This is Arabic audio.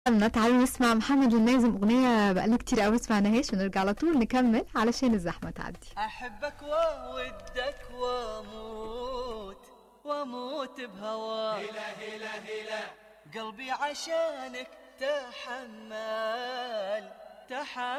تعالوا نسمع محمد والنازم أغنية بقالنا كتير قوي سمعناهاش، ونرجع على طول نكمل علشان الزحمة تعدي. أحبك وودك واموت واموت بهواك، هلا هلا هلا قلبي عشانك تحمل